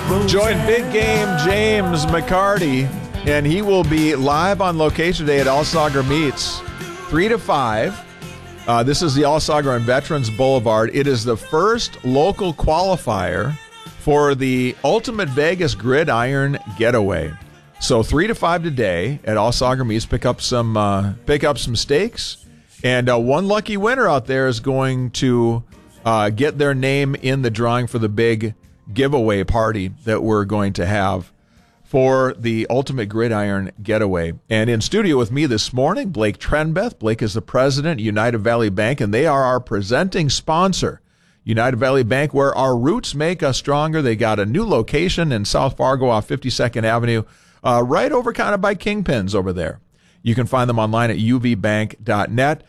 Join Big Game James McCarty, and he will be live on location today at Alsager Meets, 3 to 5. This is the Alsager on Veterans Boulevard. It is the first local qualifier for the Ultimate Vegas Gridiron Getaway. So 3 to 5 today at Alsager Meets. Pick up some stakes, and one lucky winner out there is going to get their name in the drawing for the big giveaway party that we're going to have for the Ultimate Gridiron Getaway. And in studio with me this morning, Blake Trenbeth. Blake is the president of United Valley Bank, and they are our presenting sponsor. United Valley Bank, where our roots make us stronger. They got a new location in South Fargo off 52nd Avenue, right over kind of by Kingpins over there. You can find them online at uvbank.net.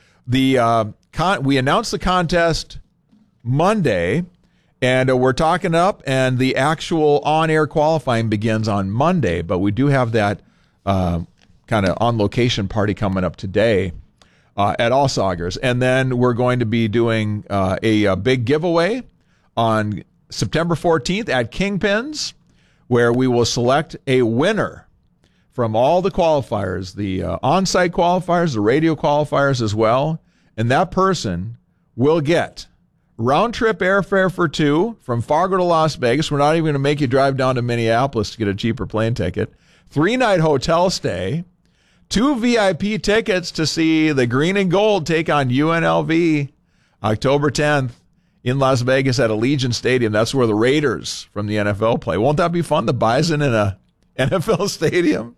We announced the contest Monday, and we're talking up, and the actual on-air qualifying begins on Monday, but we do have that kind of on-location party coming up today at Alsagers. And then we're going to be doing a big giveaway on September 14th at Kingpins, where we will select a winner from all the qualifiers, the on-site qualifiers, the radio qualifiers as well, and that person will get round-trip airfare for two from Fargo to Las Vegas. We're not even going to make you drive down to Minneapolis to get a cheaper plane ticket. 3-night hotel stay. 2 VIP tickets to see the Green and Gold take on UNLV October 10th in Las Vegas at Allegiant Stadium. That's where the Raiders from the NFL play. Won't that be fun? The Bison in a NFL stadium.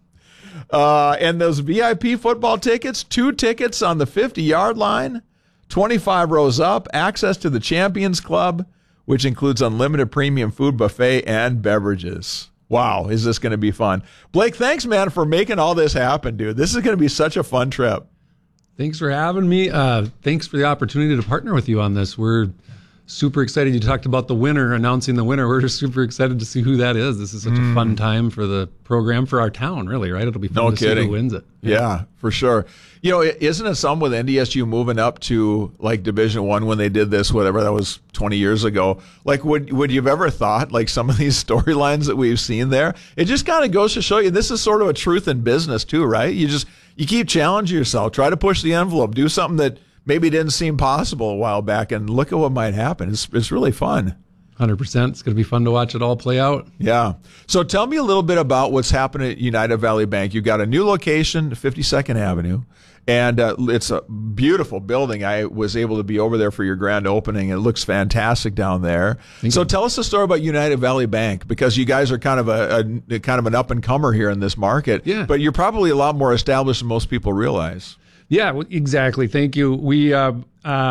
And those VIP football tickets, 2 tickets on the 50-yard line. 25 rows up, access to the Champions Club, which includes unlimited premium food, buffet, and beverages. Wow, is this going to be fun. Blake, thanks, man, for making all this happen, dude. This is going to be such a fun trip. Thanks for having me. Thanks for the opportunity to partner with you on this. We're super excited. You talked about the winner, announcing the winner. We're super excited to see who that is. This is such a fun time for the program, for our town, really, right? It'll be fun see who wins it. Yeah, for sure. You know, isn't it something with NDSU moving up to like Division I when they did this, whatever that was 20 years ago? Like, would you have ever thought like some of these storylines that we've seen there? It just kind of goes to show you this is sort of a truth in business too, right? You keep challenging yourself, try to push the envelope, do something that maybe didn't seem possible a while back, and look at what might happen. It's really fun. 100%. It's going to be fun to watch it all play out. Yeah. So tell me a little bit about what's happening at United Valley Bank. You've got a new location, 52nd Avenue, and it's a beautiful building. I was able to be over there for your grand opening. It looks fantastic down there. So tell us the story about United Valley Bank, because you guys are kind of an up-and-comer here in this market, but you're probably a lot more established than most people realize. Yeah, exactly. Thank you. We, we have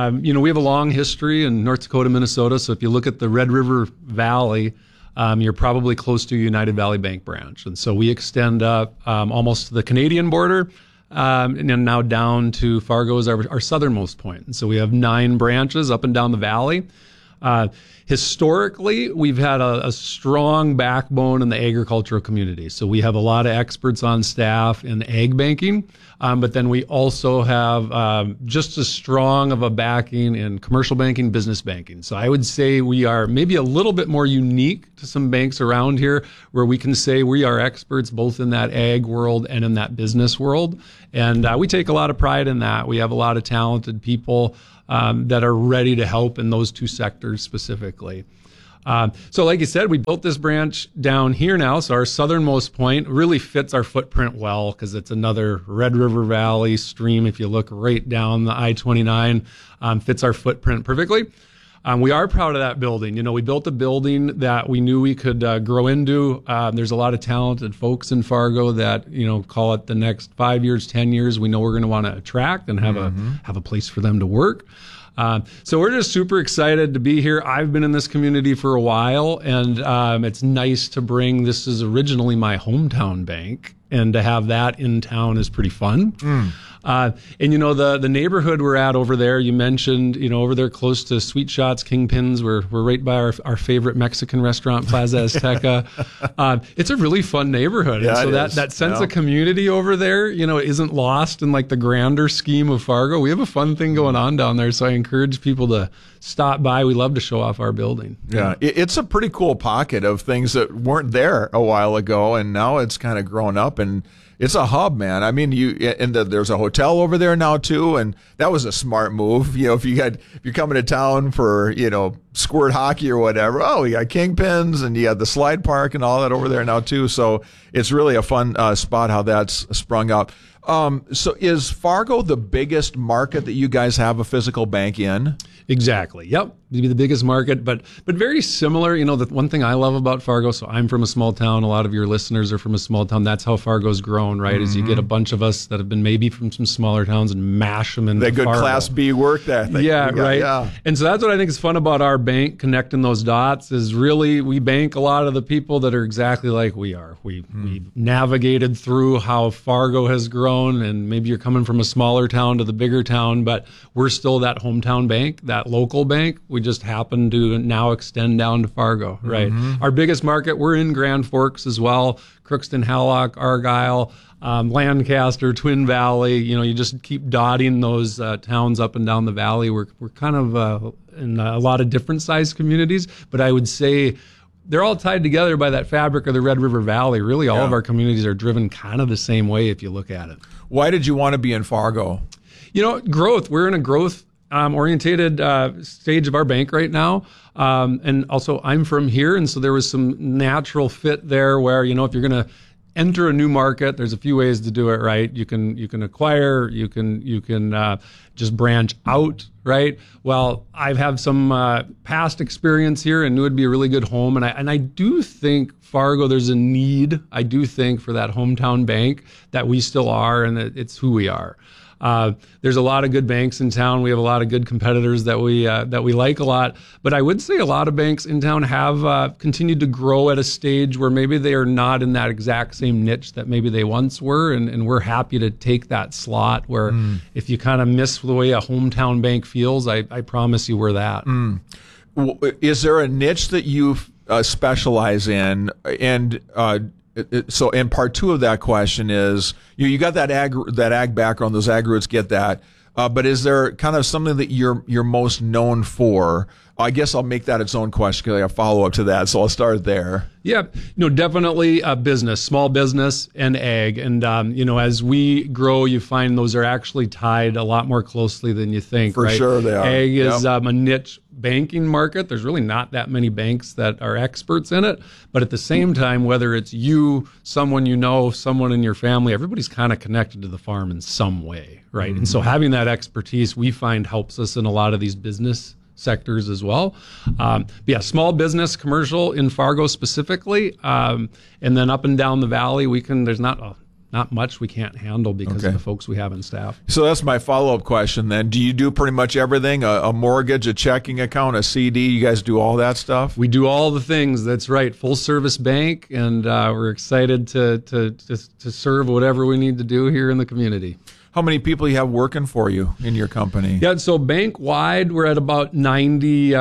a long history in North Dakota, Minnesota. So if you look at the Red River Valley, you're probably close to a United Valley Bank branch. And so we extend up almost to the Canadian border, and then now down to Fargo is our southernmost point. And so we have 9 branches up and down the valley. Historically, we've had a strong backbone in the agricultural community. So we have a lot of experts on staff in ag banking, but then we also have just as strong of a backing in commercial banking, business banking. So I would say we are maybe a little bit more unique to some banks around here, where we can say we are experts both in that ag world and in that business world. And we take a lot of pride in that. We have a lot of talented people that are ready to help in those 2 sectors specifically. So like you said, we built this branch down here now. So our southernmost point really fits our footprint well, because it's another Red River Valley stream. If you look right down the I-29, fits our footprint perfectly. We are proud of that building. You know, we built a building that we knew we could grow into. There's a lot of talented folks in Fargo that, call it the next 5 years, 10 years, we know we're going to want to attract and have a place for them to work. So we're just super excited to be here. I've been in this community for a while, and it's nice to bring, this is originally my hometown bank, and to have that in town is pretty fun. And the neighborhood we're at over there, you mentioned, over there close to Sweet Shots, Kingpins, we're right by our favorite Mexican restaurant, Plaza Azteca. It's a really fun neighborhood. Yeah, and so that sense of community over there, isn't lost in like the grander scheme of Fargo. We have a fun thing going on down there. So I encourage people to stop by. We love to show off our building. Yeah, it's a pretty cool pocket of things that weren't there a while ago, and now it's kind of grown up, and it's a hub, man. I mean, there's a hotel over there now too, and that was a smart move. If you're coming to town for squirt hockey or whatever, we got Kingpins, and you got the slide park and all that over there now too. So it's really a fun spot how that's sprung up. So is Fargo the biggest market that you guys have a physical bank in? Exactly. Yep. It'd be the biggest market, but very similar. The one thing I love about Fargo, so I'm from a small town. A lot of your listeners are from a small town. That's how Fargo's grown, right? Is you get a bunch of us that have been maybe from some smaller towns and mash them into that good Fargo. Class B work that thing. Yeah, right. Yeah. And so that's what I think is fun about our bank, connecting those dots, is really we bank a lot of the people that are exactly like we are. We navigated through how Fargo has grown, and maybe you're coming from a smaller town to the bigger town, but we're still that hometown bank, that local bank. We just happen to now extend down to Fargo, right? Our biggest market, we're in Grand Forks as well, Crookston, Hallock, Argyle, Lancaster, Twin Valley. You just keep dotting those towns up and down the valley. We're kind of in a lot of different sized communities, but I would say they're all tied together by that fabric of the Red River Valley. Really, all of our communities are driven kind of the same way if you look at it. Why did you want to be in Fargo? Growth. We're in a growth orientated stage of our bank right now. And also I'm from here. And so there was some natural fit there where, if you're going to enter a new market, there's a few ways to do it, right? You can acquire, you can just branch out, right? Well, I've had some past experience here and knew it'd be a really good home. And I do think Fargo, there's a need, I do think, for that hometown bank that we still are, and it's who we are. There's a lot of good banks in town. We have a lot of good competitors that we like a lot. But I would say a lot of banks in town have continued to grow at a stage where maybe they are not in that exact same niche that maybe they once were. And we're happy to take that slot where if you kind of miss the way a hometown bank feels, I promise you we're that. Is there a niche that you specialize in? And part two of that question is, you got that ag background, those ag roots, get that. But is there kind of something that you're most known for? I guess I'll make that its own question because I got a follow-up to that, so I'll start there. Yeah, definitely business, small business and ag. And, as we grow, you find those are actually tied a lot more closely than you think. For right? sure they are. Ag is a niche banking market. There's really not that many banks that are experts in it. But at the same time, whether it's you, someone someone in your family, everybody's kind of connected to the farm in some way, right? And so having that expertise, we find, helps us in a lot of these business sectors as well. Small business, commercial in Fargo specifically, and then up and down the valley, there's not much we can't handle because of the folks we have in staff. So that's my follow-up question then. Do you do pretty much everything? A mortgage, a checking account, a CD? You guys do all that stuff? We do all the things. That's right. Full service bank, and we're excited to serve whatever we need to do here in the community. How many people you have working for you in your company? Yeah, so bank-wide, we're at about 90,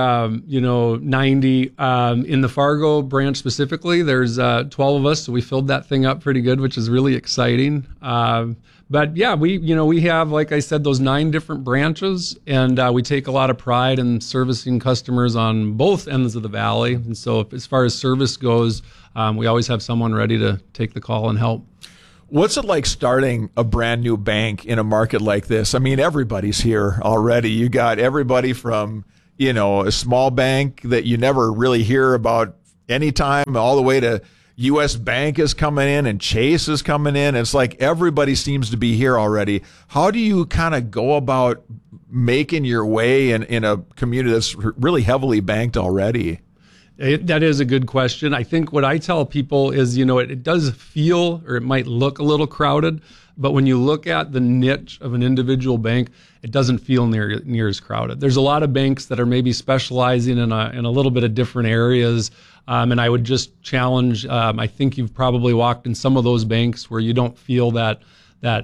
90. In the Fargo branch specifically, there's 12 of us, so we filled that thing up pretty good, which is really exciting. But yeah, we have, like I said, those 9 different branches, and we take a lot of pride in servicing customers on both ends of the valley. And so as far as service goes, we always have someone ready to take the call and help. What's it like starting a brand new bank in a market like this? I mean, everybody's here already. You got everybody from, a small bank that you never really hear about anytime, all the way to U.S. Bank is coming in and Chase is coming in. It's like everybody seems to be here already. How do you kind of go about making your way in a community that's really heavily banked already? That is a good question. I think what I tell people is, it does feel, or it might look a little crowded, but when you look at the niche of an individual bank, it doesn't feel near as crowded. There's a lot of banks that are maybe specializing in a little bit of different areas, and I would just challenge. I think you've probably walked in some of those banks where you don't feel that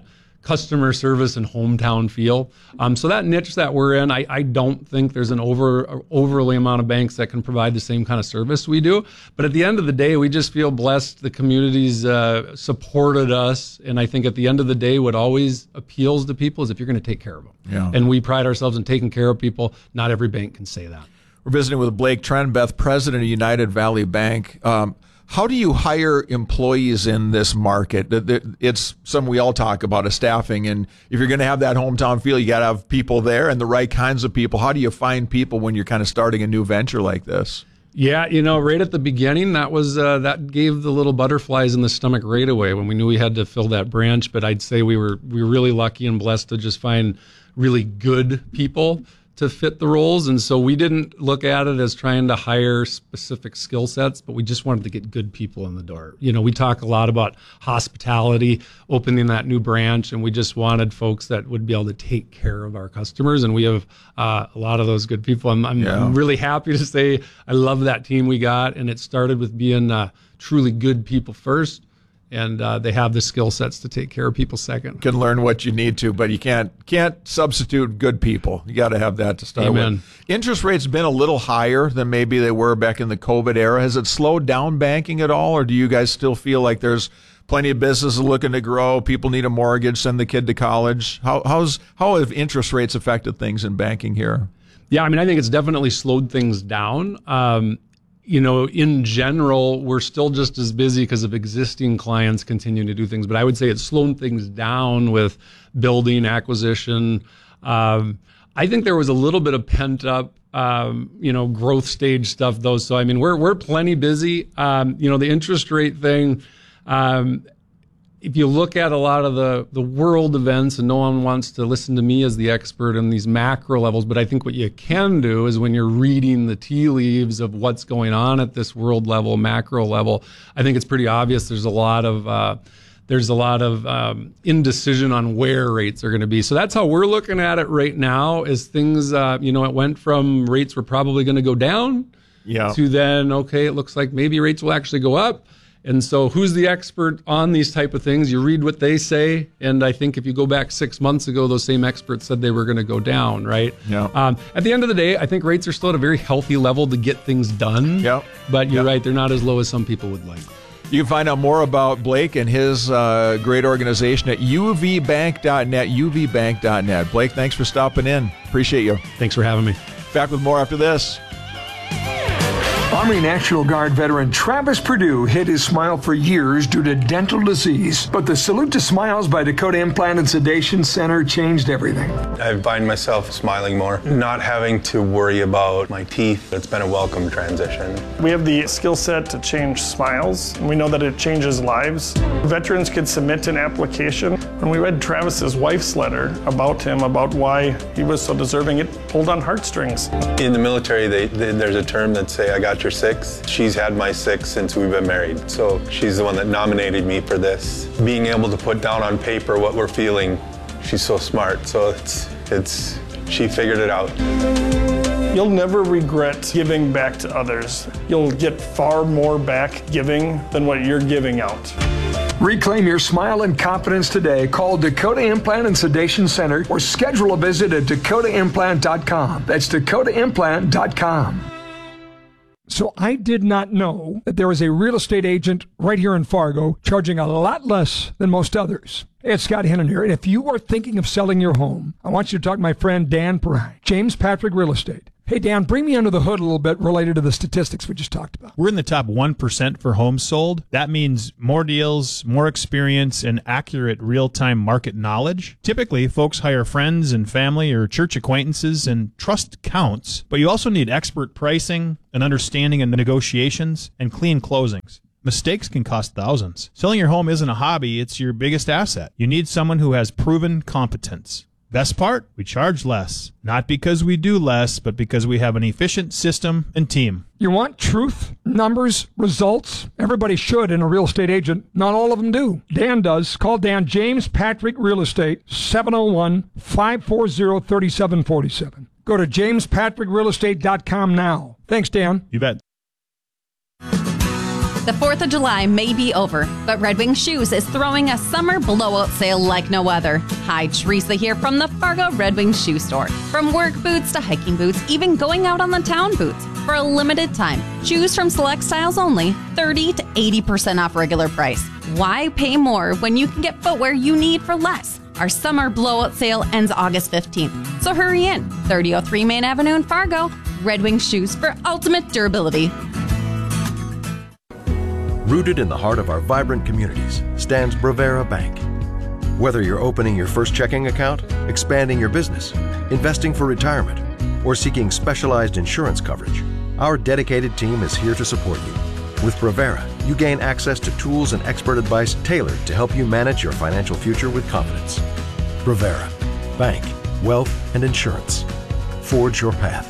customer service and hometown feel. So that niche that we're in, I don't think there's an overly amount of banks that can provide the same kind of service we do. But at the end of the day, we just feel blessed. The community's supported us. And I think at the end of the day, what always appeals to people is if you're going to take care of them. Yeah. And we pride ourselves in taking care of people. Not every bank can say that. We're visiting with Blake Trenbeth, president of United Valley Bank. How do you hire employees in this market? It's something we all talk about, staffing. And if you're going to have that hometown feel, you got to have people there and the right kinds of people. How do you find people when you're kind of starting a new venture like this? Yeah, right at the beginning, that gave the little butterflies in the stomach right away when we knew we had to fill that branch. But I'd say we were really lucky and blessed to just find really good people to fit the roles. And so we didn't look at it as trying to hire specific skill sets, but we just wanted to get good people in the door. We talk a lot about hospitality, opening that new branch, and we just wanted folks that would be able to take care of our customers. And we have a lot of those good people. I'm really happy to say I love that team we got, and it started with being truly good people first. And they have the skill sets to take care of people second. Can learn what you need to, but you can't substitute good people. You got to have that to start with. Interest rates been a little higher than maybe they were back in the COVID era. Has it slowed down banking at all, or do you guys still feel like there's plenty of businesses looking to grow? People need a mortgage, send the kid to college. How have interest rates affected things in banking here? Yeah, I think it's definitely slowed things down. In general, we're still just as busy because of existing clients continuing to do things. But I would say it's slowed things down with building, acquisition. I think there was a little bit of pent up, growth stage stuff though. So, we're plenty busy. The interest rate thing, if you look at a lot of the world events, and no one wants to listen to me as the expert in these macro levels, but I think what you can do is when you're reading the tea leaves of what's going on at this world level, macro level, I think it's pretty obvious there's a lot of indecision on where rates are going to be. So that's how we're looking at it right now is things, it went from rates were probably going to go down to then, okay, it looks like maybe rates will actually go up. And so who's the expert on these type of things? You read what they say. And I think if you go back 6 months ago, those same experts said they were going to go down, right? Yeah. At the end of the day, I think rates are still at a very healthy level to get things done. Yeah. But you're right, they're not as low as some people would like. You can find out more about Blake and his great organization at uvbank.net, uvbank.net. Blake, thanks for stopping in. Appreciate you. Thanks for having me. Back with more after this. Army National Guard veteran Travis Perdue hid his smile for years due to dental disease. But the Salute to Smiles by Dakota Implant and Sedation Center changed everything. I find myself smiling more, not having to worry about my teeth. It's been a welcome transition. We have the skill set to change smiles, and we know that it changes lives. Veterans could submit an application. When we read Travis's wife's letter about him, about why he was so deserving, it pulled on heartstrings. In the military, there's a term that say, I got your six. She's had my six since we've been married. So she's the one that nominated me for this. Being able to put down on paper what we're feeling, she's so smart. So she figured it out. You'll never regret giving back to others. You'll get far more back giving than what you're giving out. Reclaim your smile and confidence today. Call Dakota Implant and Sedation Center or schedule a visit at dakotaimplant.com. That's dakotaimplant.com. So I did not know that there was a real estate agent right here in Fargo charging a lot less than most others. Hey, it's Scott Hennon here, and if you are thinking of selling your home, I want you to talk to my friend Dan Perrine, James Patrick Real Estate. Hey, Dan, bring me under the hood a little bit related to the statistics we just talked about. We're in the top 1% for homes sold. That means more deals, more experience, and accurate real-time market knowledge. Typically, folks hire friends and family or church acquaintances, and trust counts. But you also need expert pricing, an understanding of negotiations, and clean closings. Mistakes can cost thousands. Selling your home isn't a hobby, it's your biggest asset. You need someone who has proven competence. Best part? We charge less. Not because we do less, but because we have an efficient system and team. You want truth, numbers, results? Everybody should in a real estate agent. Not all of them do. Dan does. Call Dan, James Patrick Real Estate, 701-540-3747. Go to jamespatrickrealestate.com now. Thanks, Dan. You bet. The 4th of July may be over, but Red Wing Shoes is throwing a summer blowout sale like no other. Hi, Teresa here from the Fargo Red Wing Shoe Store. From work boots to hiking boots, even going out on the town boots. For a limited time, choose from select styles only, 30 to 80% off regular price. Why pay more when you can get footwear you need for less? Our summer blowout sale ends August 15th, so hurry in. 3003 Main Avenue in Fargo. Red Wing Shoes for ultimate durability. Rooted in the heart of our vibrant communities stands Brevera Bank. Whether you're opening your first checking account, expanding your business, investing for retirement, or seeking specialized insurance coverage, our dedicated team is here to support you. With Brevera, you gain access to tools and expert advice tailored to help you manage your financial future with confidence. Brevera. Bank, wealth, and insurance. Forge your path.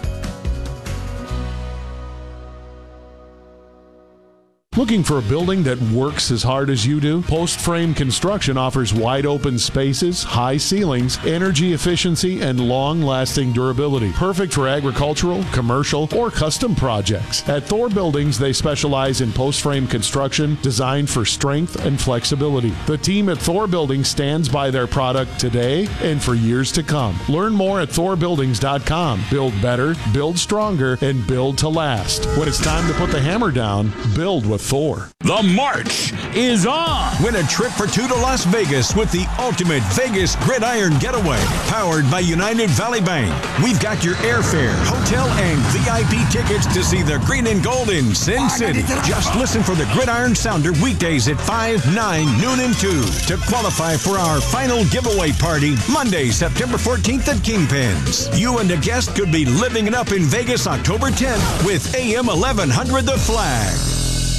Looking for a building that works as hard as you do? Post Frame Construction offers wide open spaces, high ceilings, energy efficiency, and long-lasting durability. Perfect for agricultural, commercial, or custom projects. At Thor Buildings, they specialize in post frame construction designed for strength and flexibility. The team at Thor Buildings stands by their product today and for years to come. Learn more at thorbuildings.com. Build better, build stronger, and build to last. When it's time to put the hammer down, build with Thor. The march is on. Win a trip for two to Las Vegas with the ultimate Vegas Gridiron Getaway, powered by United Valley Bank. We've got your airfare, hotel, and VIP tickets to see the green and gold in Sin City. Just listen for the Gridiron Sounder weekdays at 5, 9, noon, and 2 to qualify for our final giveaway party Monday, September 14th at Kingpins. You and a guest could be living it up in Vegas October 10th with AM 1100 The Flag.